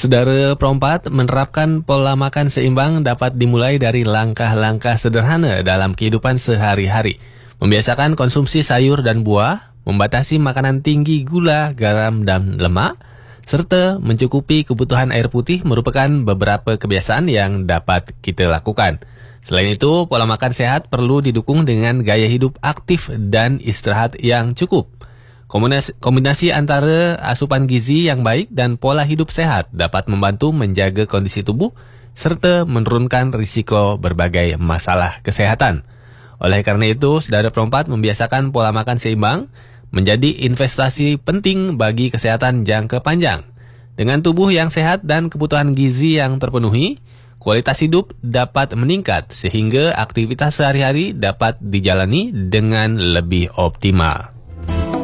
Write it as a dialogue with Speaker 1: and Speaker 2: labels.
Speaker 1: Saudara perempat, menerapkan pola makan seimbang dapat dimulai dari langkah-langkah sederhana dalam kehidupan sehari-hari. Membiasakan konsumsi sayur dan buah, membatasi makanan tinggi gula, garam, dan lemak, serta mencukupi kebutuhan air putih merupakan beberapa kebiasaan yang dapat kita lakukan. Selain itu, pola makan sehat perlu didukung dengan gaya hidup aktif dan istirahat yang cukup. Kombinasi antara asupan gizi yang baik dan pola hidup sehat dapat membantu menjaga kondisi tubuh serta menurunkan risiko berbagai masalah kesehatan. Oleh karena itu, saudara perempat membiasakan pola makan seimbang menjadi investasi penting bagi kesehatan jangka panjang. Dengan tubuh yang sehat dan kebutuhan gizi yang terpenuhi, kualitas hidup dapat meningkat sehingga aktivitas sehari-hari dapat dijalani dengan lebih optimal.